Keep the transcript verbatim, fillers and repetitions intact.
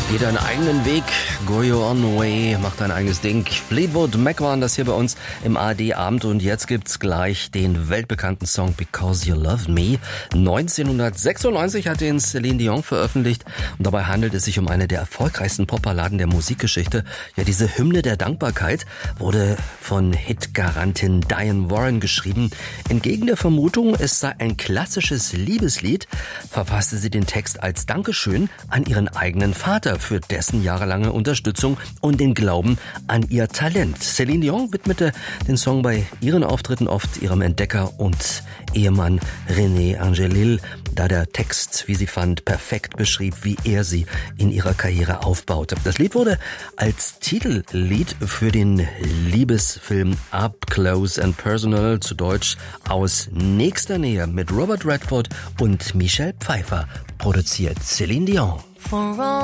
Geh deinen eigenen Weg, go your own way, mach dein eigenes Ding. Fleetwood Mac waren das hier bei uns im A R D-Abend und jetzt gibt's gleich den weltbekannten Song Because You Love Me. neunzehnhundertsechsundneunzig hat den Celine Dion veröffentlicht und dabei handelt es sich um eine der erfolgreichsten Popballaden der Musikgeschichte. Ja, diese Hymne der Dankbarkeit wurde von Hitgarantin Diane Warren geschrieben. Entgegen der Vermutung, es sei ein klassisches Liebeslied, verfasste sie den Text als Dankeschön an ihren eigenen Vater für dessen jahrelange Unterstützung und den Glauben an ihr Talent. Celine Dion widmete den Song bei ihren Auftritten oft ihrem Entdecker und Ehemann René Angelil, da der Text, wie sie fand, perfekt beschrieb, wie er sie in ihrer Karriere aufbaute. Das Lied wurde als Titellied für den Liebesfilm Up Close and Personal, zu Deutsch Aus nächster Nähe, mit Robert Redford und Michelle Pfeiffer produziert. Celine Dion. For all